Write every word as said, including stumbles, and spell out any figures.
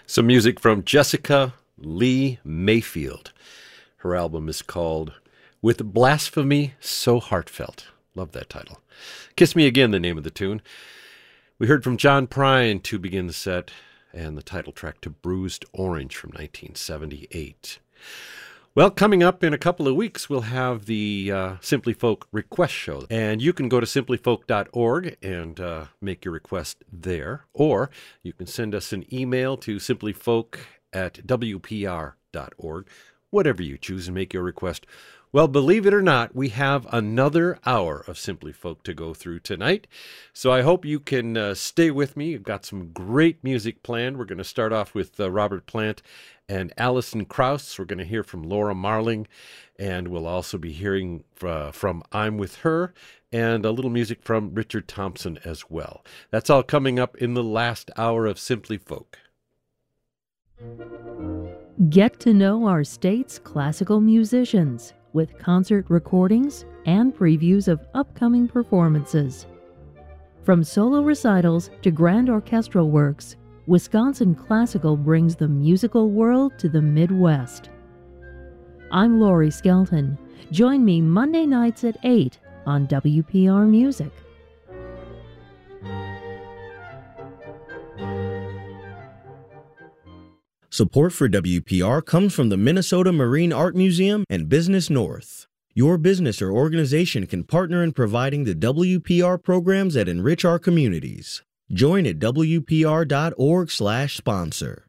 Some music from Jessica Lee Mayfield. Her album is called With Blasphemy So Heartfelt. Love that title. Kiss Me Again, the name of the tune. We heard from John Prine to begin the set, and the title track to Bruised Orange from nineteen seventy-eight. Well, coming up in a couple of weeks, we'll have the uh, Simply Folk request show. And you can go to simply folk dot org and uh, make your request there. Or you can send us an email to simplyfolk at w p r dot org. Whatever you choose and make your request. Well, believe it or not, we have another hour of Simply Folk to go through tonight. So I hope you can uh, stay with me. We've got some great music planned. We're going to start off with uh, Robert Plant and Alison Krauss. We're going to hear from Laura Marling, and we'll also be hearing uh, from I'm With Her, and a little music from Richard Thompson as well. That's all coming up in the last hour of Simply Folk. Get to know our state's classical musicians with concert recordings and previews of upcoming performances. From solo recitals to grand orchestral works, Wisconsin Classical brings the musical world to the Midwest. I'm Lori Skelton. Join me Monday nights at eight on W P R Music. Support for W P R comes from the Minnesota Marine Art Museum and Business North. Your business or organization can partner in providing the W P R programs that enrich our communities. Join at w p r dot org slash sponsor.